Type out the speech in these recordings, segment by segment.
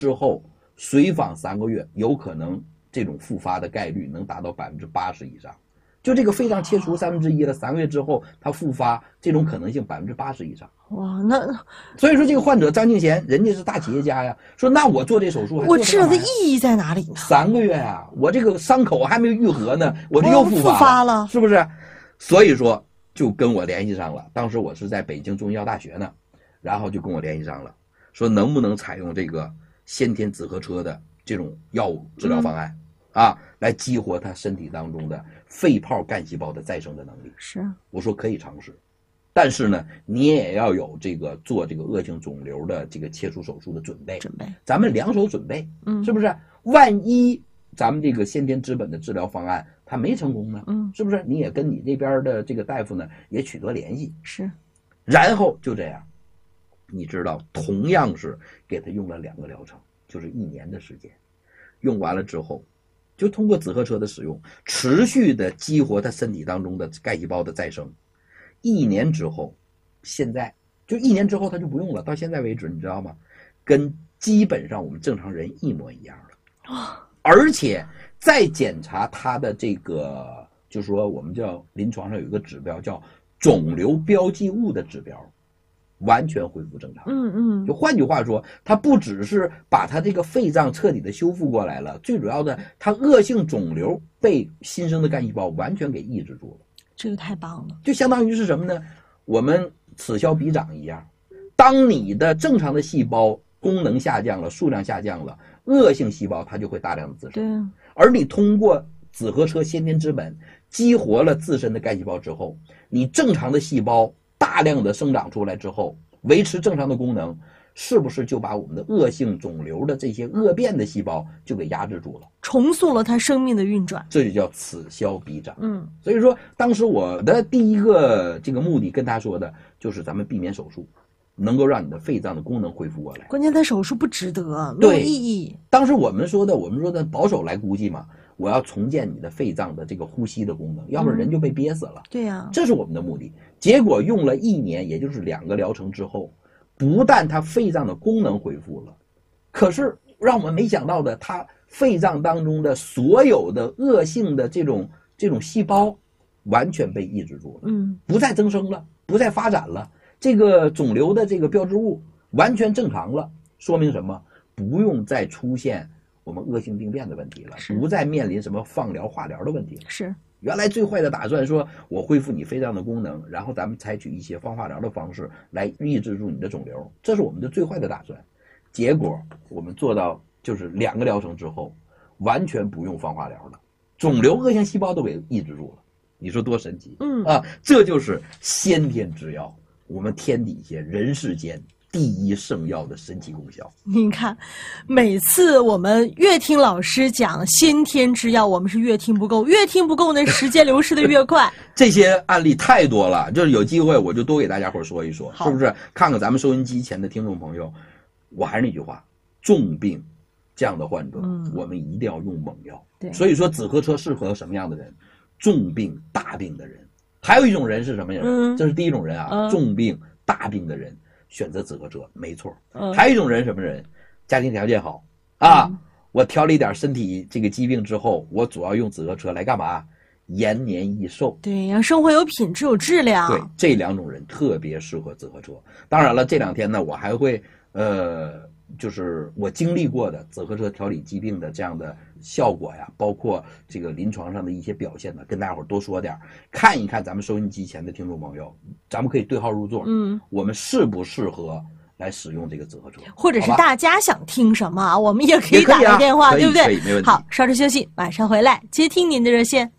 之后随访3个月，有可能这种复发的概率能达到80%以上。就这个肺脏切除1/3了，3个月之后它复发，这种可能性80%以上。 哇，那所以说这个患者张敬贤，人家是大企业家呀，说那我做这手术还我知道的意义在哪里呢 ？3个月呀，我这个伤口还没有愈合呢，我这又复发了，是不是？所以说就跟我联系上了，当时我是在北京中医药大学呢，然后就跟我联系上了，说能不能采用这个先天紫河车的这种药物治疗方案。来激活他身体当中的肺泡干细胞的再生的能力。 是， 我说可以尝试，但是呢，你也要有这个做这个恶性肿瘤的这个切除手术的准备。咱们2手准备，是不是？万一咱们这个先天之本的治疗方案它没成功呢？是不是？你也跟你那边的这个大夫呢也取得联系。 是， 然后就这样，你知道，同样是给他用了2个疗程，就是1年的时间，用完了之后。就通过紫河车的使用，持续的激活他身体当中的干细胞的再生。1年之后，现在就1年之后他就不用了，到现在为止，你知道吗？跟基本上我们正常人一模一样了。而且再检查他的这个，就是说我们叫临床上有一个指标叫肿瘤标记物的指标。完全恢复正常。就换句话说，它不只是把它这个肺脏彻底的修复过来了，最主要的，它恶性肿瘤被新生的干细胞完全给抑制住了。 这个太棒了， 就相当于是什么呢？我们此消彼长一样，当你的正常的细胞功能下降了，数量下降了，恶性细胞它就会大量的滋生。 对， 而你通过紫河车先天之本激活了自身的干细胞之后，你正常的细胞大量的生长出来之后，维持正常的功能，是不是就把我们的恶性肿瘤的这些恶变的细胞就给压制住了， 重塑了它生命的运转？ 这就叫此消彼长。所以说当时我的第一个这个目的跟他说的就是咱们避免手术，能够让你的肺脏的功能恢复过来。 关键他手术不值得，没有意义。 当时我们说的保守来估计嘛，我要重建你的肺脏的这个呼吸的功能，要不然人就被憋死了。 对呀， 这是我们的目的。结果用了1年，也就是2个疗程之后，不但他肺脏的功能恢复了，可是让我们没想到的，他肺脏当中的所有的恶性的这种细胞完全被抑制住了，不再增生了，不再发展了，这个肿瘤的这个标志物完全正常了，说明什么？不用再出现我们恶性病变的问题了，不再面临什么放疗化疗的问题了。 是， 原来最坏的打算说我恢复你肺脏的功能，然后咱们采取一些放化疗的方式来抑制住你的肿瘤，这是我们的最坏的打算。结果我们做到就是2个疗程之后完全不用放化疗了，肿瘤恶性细胞都给抑制住了，你说多神奇。这就是先天之药，我们天底下人世间第一圣药的神奇功效。 你看，每次我们越听老师讲先天之药，我们是越听不够，越听不够呢，时间流逝的越快。 这些案例太多了，就是有机会我就多给大家伙说一说，是不是？看看咱们收音机前的听众朋友，我还是那句话，重病这样的患者，我们一定要用猛药。 对， 所以说紫河车适合什么样的人？重病大病的人。还有一种人是什么人？这是第一种人啊，重病大病的人选择紫河车，没错。还有一种人什么人？家庭条件好啊，我调了一点身体这个疾病之后，我主要用紫河车来干嘛？延年益寿。 对呀，生活有品质有质量。 对，这2种人特别适合紫河车。当然了，这2天呢，我还会就是我经历过的紫河车调理疾病的这样的效果呀，包括这个临床上的一些表现呢，跟大家伙多说点，看一看咱们收音机前的听众朋友，咱们可以对号入座。我们适不适合来使用这个紫河车？ 或者是大家想听什么，我们也可以打个电话，对不对？ 可以，没问题。 好，稍事休息，马上回来接听您的热线。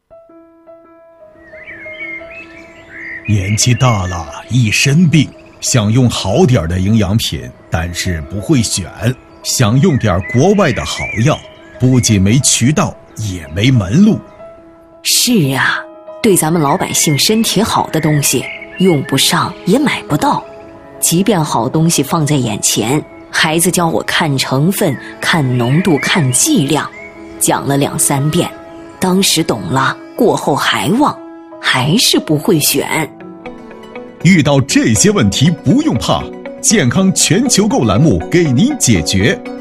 年纪大了，一身病，想用好点的营养品，但是不会选，想用点国外的好药，不仅没渠道，也没门路。 是啊，对咱们老百姓身体好的东西，用不上也买不到。即便好东西放在眼前，孩子教我看成分、看浓度、看剂量，讲了2、3遍，当时懂了，过后还忘，还是不会选。 遇到这些问题不用怕，健康全球购栏目给您解决。